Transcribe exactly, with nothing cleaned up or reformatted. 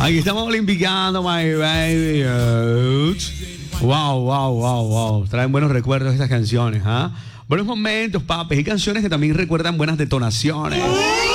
Aquí estamos olimpiando, my baby. Wow, wow, wow, wow. Traen buenos recuerdos estas canciones, ¿ah? ¿eh? Buenos momentos, papes, y canciones que también recuerdan buenas detonaciones.